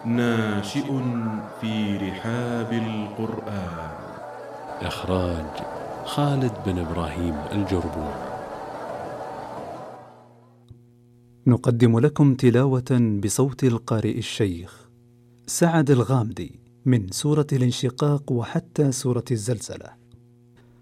ناشئ في رحاب القرآن. إخراج خالد بن إبراهيم الجربور. نقدم لكم تلاوة بصوت القارئ الشيخ سعد الغامدي من سورة الانشقاق وحتى سورة الزلزلة.